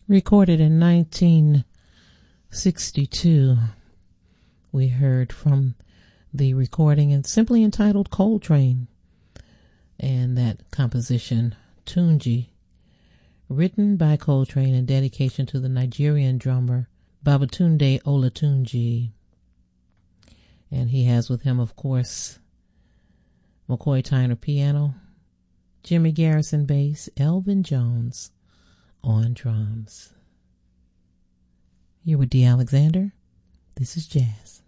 Recorded in 1962, we heard from the recording and simply entitled Coltrane, and that composition Tunji, written by Coltrane in dedication to the Nigerian drummer Babatunde Olatunji. And he has with him, of course, McCoy Tyner piano, Jimmy Garrison bass, Elvin Jones on drums. You're with D. Alexander. This is Jazz.